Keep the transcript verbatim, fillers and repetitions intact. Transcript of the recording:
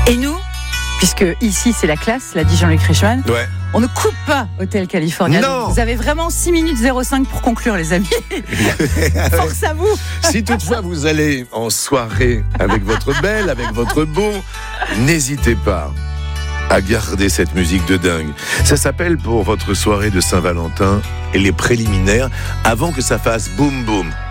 Et nous, puisque ici c'est la classe, l'a dit Jean-Luc Reichmann, Ouais. on ne coupe pas Hôtel California. Non. Donc vous avez vraiment six minutes zéro cinq pour conclure, les amis. Force à vous. Si toutefois vous allez en soirée avec votre belle, avec votre beau, n'hésitez pas à garder cette musique de dingue. Ça s'appelle pour votre soirée de Saint-Valentin et les préliminaires avant que ça fasse boum boum.